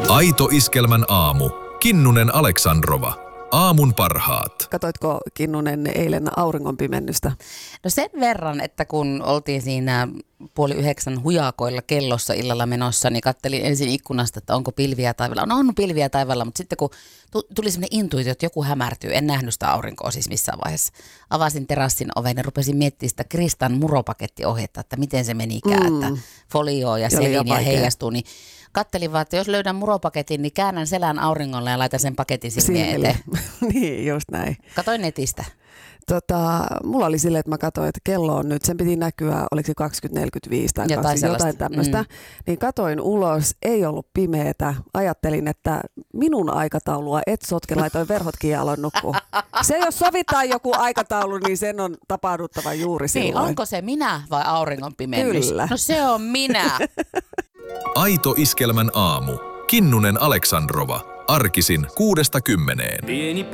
Aito Iskelmän aamu. Kinnunen Aleksandrova. Aamun parhaat. Katoitko, Kinnunen, eilen auringonpimennystä? No sen verran, että kun oltiin siinä 8:30 hujakoilla kellossa illalla menossa, niin kattelin ensin ikkunasta, että onko pilviä taivaalla. No on pilviä taivaalla, mutta sitten kun tuli sellainen intuitio, että joku hämärtyy, en nähnyt sitä aurinkoa siis missään vaiheessa. Avasin terassin oven ja rupesin miettimään sitä Kristan muropakettiohjetta, että miten se menikään, että folioa ja selin ja heijastuu, niin kattelin vaan, että jos löydän muropaketin, niin käännän selän auringolla ja laitan sen paketin silmien eteen. Niin, just näin. Katoin netistä. Mulla oli silleen, että mä katsoin, että kello on nyt, sen piti näkyä, oliko se 20:45 tai jotain tämmöistä. Niin katoin ulos, ei ollut pimeätä. Ajattelin, että minun aikataulua et sotke, laitoin verhotkin ja aloin nukkua. Se jos sovitaan joku aikataulu, niin sen on tapahduttava juuri silloin. Niin, onko se minä vai auringonpimennys? Kyllä. No se on minä. Aito Iskelmän aamu. Kinnunen Aleksandrova. Arkisin 6–10.